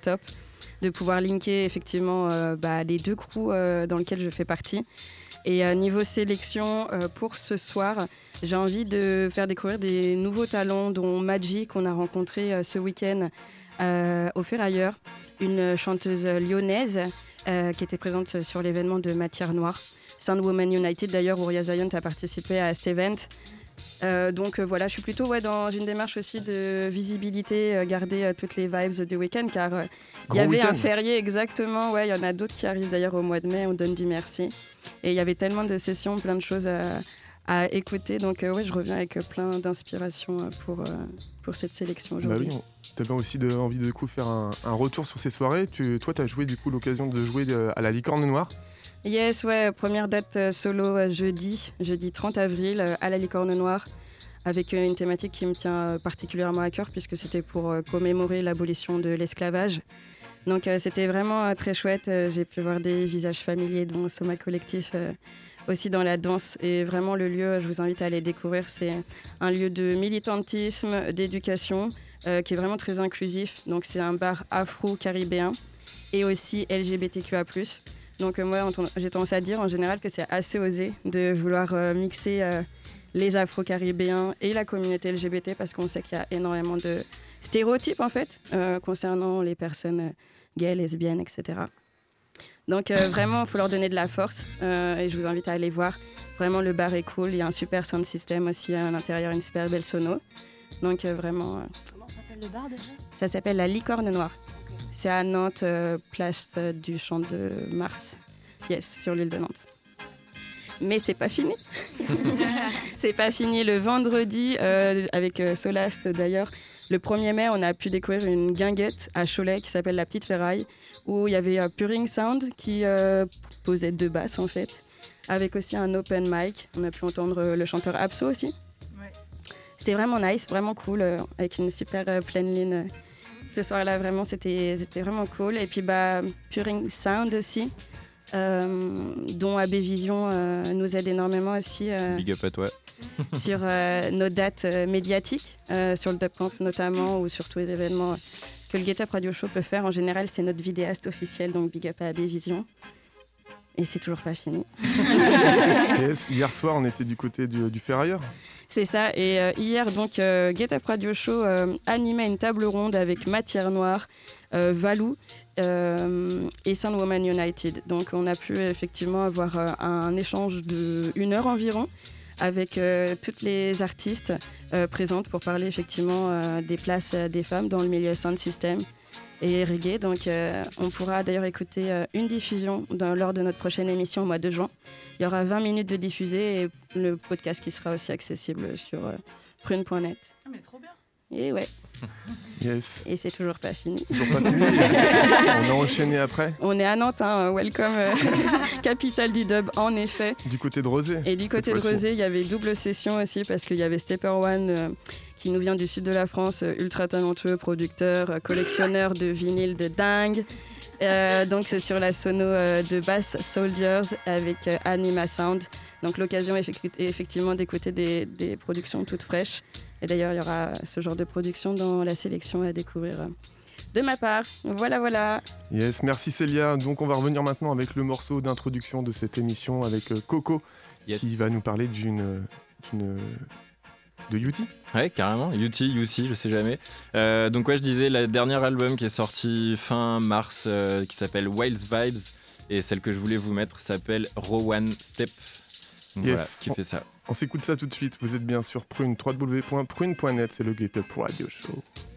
top de pouvoir linker effectivement les 2 crews dans lesquels je fais partie. Et niveau sélection, pour ce soir, j'ai envie de faire découvrir des nouveaux talents, dont Maggi, qu'on a rencontré ce week-end au Ferrailleur, une chanteuse lyonnaise qui était présente sur l'événement de Matière Noire. Sound Women United, d'ailleurs, où Ria Zion a participé à cet event. Donc voilà, je suis plutôt dans une démarche aussi de visibilité, garder toutes les vibes du week-end, car il y avait un férié exactement, il y en a d'autres qui arrivent d'ailleurs au mois de mai, on donne du merci. Et il y avait tellement de sessions, plein de choses à écouter, donc je reviens avec plein d'inspiration pour cette sélection aujourd'hui. Bah oui, tu avais aussi envie de faire un retour sur ces soirées. Toi, tu as joué du coup l'occasion de jouer à la Licorne Noire. Yes, première date solo jeudi 30 avril à la Licorne Noire, avec une thématique qui me tient particulièrement à cœur puisque c'était pour commémorer l'abolition de l'esclavage. Donc c'était vraiment très chouette, j'ai pu voir des visages familiers dont Soma Collectif aussi dans la danse, et vraiment le lieu, je vous invite à aller découvrir, c'est un lieu de militantisme, d'éducation qui est vraiment très inclusif, donc c'est un bar afro-caribéen et aussi LGBTQA+. Donc moi, j'ai tendance à dire en général que c'est assez osé de vouloir mixer les Afro-Caribéens et la communauté LGBT, parce qu'on sait qu'il y a énormément de stéréotypes en fait concernant les personnes gays, lesbiennes, etc. Donc vraiment, il faut leur donner de la force et je vous invite à aller voir. Vraiment, le bar est cool, il y a un super sound system aussi à l'intérieur, une super belle sono. Donc vraiment... Comment s'appelle le bar déjà ? Ça s'appelle la Licorne Noire. C'est à Nantes, place du Champ de Mars. Yes, sur l'île de Nantes. Mais c'est pas fini. C'est pas fini. Le vendredi, avec Solast d'ailleurs, le 1er mai, on a pu découvrir une guinguette à Cholet qui s'appelle La Petite Ferraille, où il y avait Puring Sound qui posait 2 basses en fait, avec aussi un open mic. On a pu entendre le chanteur Abso aussi. Ouais. C'était vraiment nice, vraiment cool, avec une super pleine lune. Ce soir-là, vraiment, c'était vraiment cool. Et puis, Puring Sound aussi, dont AB Vision nous aide énormément aussi. Big up à toi. Sur nos dates médiatiques, sur le Dub Camp notamment, ou sur tous les événements que le Get Up Radio Show peut faire. En général, c'est notre vidéaste officiel, donc big up à AB Vision. Et c'est toujours pas fini. Yes, hier soir, on était du côté du Ferrailleur. C'est ça, et hier, donc, Get Up Radio Show animait une table ronde avec Matière Noire, Valou et Sound Women United. Donc, on a pu effectivement avoir un échange de 1 heure environ avec toutes les artistes présentes pour parler effectivement des places des femmes dans le milieu sound system et reggae. Donc, on pourra d'ailleurs écouter une diffusion lors de notre prochaine émission au mois de juin. Il y aura 20 minutes de diffusée et le podcast qui sera aussi accessible sur prune.net. Ah, mais trop bien. Et ouais. Yes. Et c'est toujours pas fini. Toujours pas fini. On a enchaîné après. On est à Nantes, welcome, capitale du dub, en effet. Du côté de Rosé. Et du côté de Rosé, il y avait double session aussi, parce qu'il y avait Stepper One qui nous vient du sud de la France, ultra talentueux, producteur, collectionneur de vinyles de dingue. Donc c'est sur la sono de Bass Soldiers avec Anima Sound. Donc l'occasion effectivement d'écouter des productions toutes fraîches. Et d'ailleurs, il y aura ce genre de production dans la sélection à découvrir de ma part. Voilà. Yes, merci Célia. Donc on va revenir maintenant avec le morceau d'introduction de cette émission avec Coco, yes, qui va nous parler de Yuti. Ouais, carrément. Yuti, je sais jamais. Donc je disais, la dernière album qui est sorti fin mars, qui s'appelle Wild Vibes, et celle que je voulais vous mettre s'appelle Rowan Step. Donc yes. Voilà, qui fait ça. On s'écoute ça tout de suite. Vous êtes bien sur Prune, www.prune.net, c'est le Get Up Radio Show.